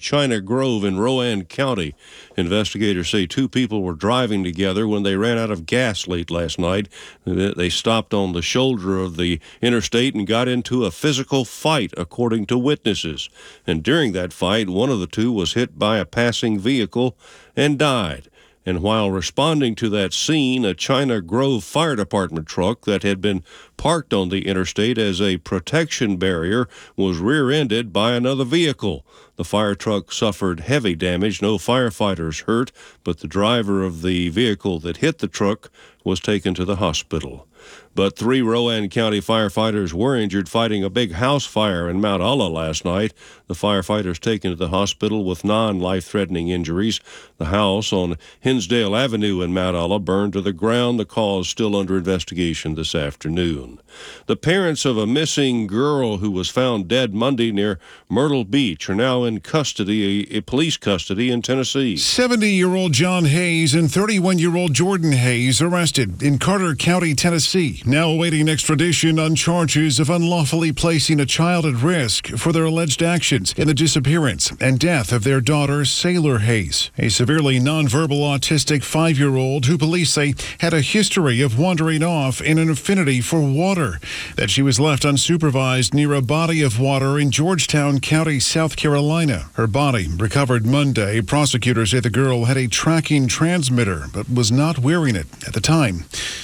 China Grove in Rowan County. Investigators say two people were driving together when they ran out of gas late last night. They stopped on the shoulder of the interstate and got into a physical fight, according to witnesses. And during that fight, one of the two was hit by a passing vehicle and died. And while responding to that scene, a China Grove Fire Department truck that had been parked on the interstate as a protection barrier was rear-ended by another vehicle. The fire truck suffered heavy damage. No firefighters hurt, but the driver of the vehicle that hit the truck was taken to the hospital. But 3 Rowan County firefighters were injured fighting a big house fire in Mount Ulla last night. The firefighters taken to the hospital with non-life-threatening injuries. The house on Hinsdale Avenue in Mount Ulla burned to the ground. The cause still under investigation this afternoon. The parents of a missing girl who was found dead Monday near Myrtle Beach are now in custody, a police custody in Tennessee. 70-year-old John Hayes and 31-year-old Jordan Hayes arrested in Carter County, Tennessee, now awaiting extradition on charges of unlawfully placing a child at risk for their alleged actions in the disappearance and death of their daughter, Sailor Hayes, a severely nonverbal autistic 5-year-old who police say had a history of wandering off in an affinity for water, that she was left unsupervised near a body of water in Georgetown County, South Carolina. Her body recovered Monday. Prosecutors say the girl had a tracking transmitter but was not wearing it at the time.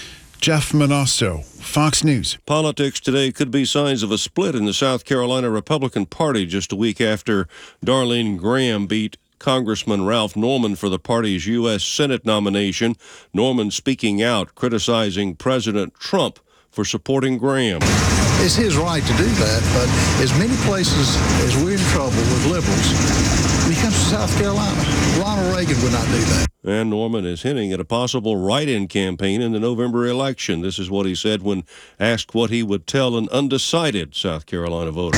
Jeff Manasso, Fox News. Politics today could be signs of a split in the South Carolina Republican Party just a week after Darlene Graham beat Congressman Ralph Norman for the party's U.S. Senate nomination. Norman speaking out, criticizing President Trump for supporting Graham. It's his right to do that, but as many places as we're in trouble with liberals, when it comes to South Carolina, Ronald Reagan would not do that. And Norman is hinting at a possible write-in campaign in the November election. This is what he said when asked what he would tell an undecided South Carolina voter.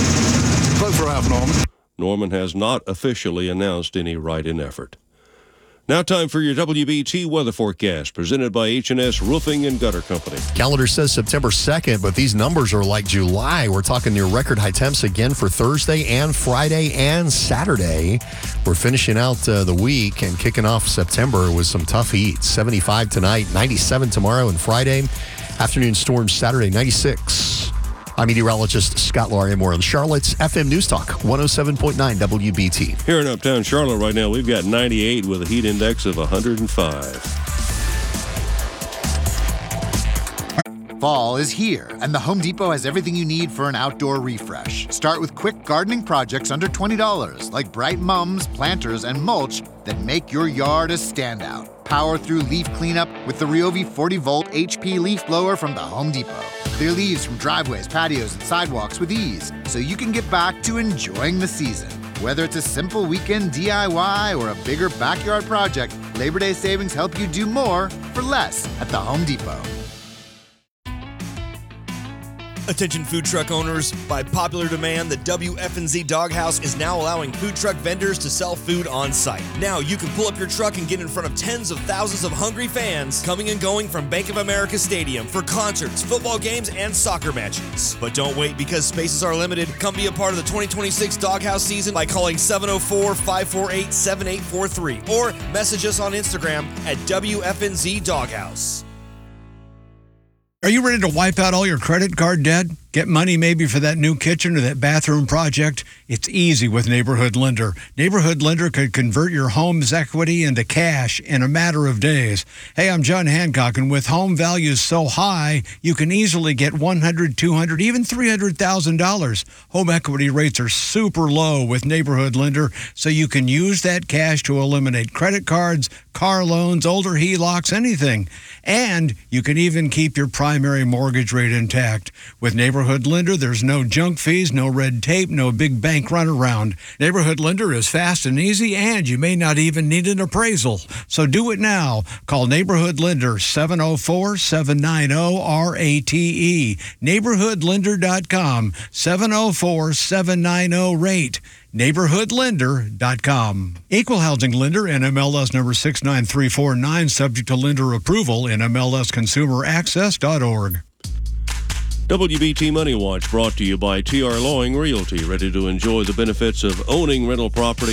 Vote for Ralph Norman. Norman has not officially announced any write-in effort. Now time for your WBT weather forecast, presented by H&S Roofing and Gutter Company. Calendar says September 2nd, but these numbers are like July. We're talking near record high temps again for Thursday and Friday and Saturday. We're finishing out the week and kicking off September with some tough heat. 75 tonight, 97 tomorrow and Friday. Afternoon storms Saturday, 96. I'm meteorologist Scott Larimore on Charlotte's FM News Talk, 107.9 WBT. Here in Uptown Charlotte right now, we've got 98 with a heat index of 105. Fall is here, and the Home Depot has everything you need for an outdoor refresh. Start with quick gardening projects under $20, like bright mums, planters, and mulch that make your yard a standout. Power through leaf cleanup with the Ryobi 40-volt HP leaf blower from the Home Depot. Clear leaves from driveways, patios, and sidewalks with ease, so you can get back to enjoying the season. Whether it's a simple weekend DIY or a bigger backyard project, Labor Day savings help you do more for less at the Home Depot. Attention food truck owners, by popular demand, the WFNZ Doghouse is now allowing food truck vendors to sell food on site. Now you can pull up your truck and get in front of tens of thousands of hungry fans coming and going from Bank of America Stadium for concerts, football games, and soccer matches. But don't wait, because spaces are limited. Come be a part of the 2026 Doghouse season by calling 704-548-7843 or message us on Instagram at WFNZ Doghouse. Are you ready to wipe out all your credit card debt? Get money maybe for that new kitchen or that bathroom project? It's easy with Neighborhood Lender. Neighborhood Lender could convert your home's equity into cash in a matter of days. Hey, I'm John Hancock, and with home values so high, you can easily get $100,000, $200,000, even $300,000. Home equity rates are super low with Neighborhood Lender, so you can use that cash to eliminate credit cards, car loans, older HELOCs, anything. And you can even keep your primary mortgage rate intact. With Neighborhood Lender, there's no junk fees, no red tape, no big bank runaround. Neighborhood Lender is fast and easy, and you may not even need an appraisal. So do it now. Call Neighborhood Lender, 704-790-RATE. NeighborhoodLender.com, 704-790-RATE. NeighborhoodLender.com. Equal Housing Lender, NMLS number 69349, subject to lender approval, NMLSConsumerAccess.org. WBT Money Watch brought to you by T.R. Lowing Realty, ready to enjoy the benefits of owning rental property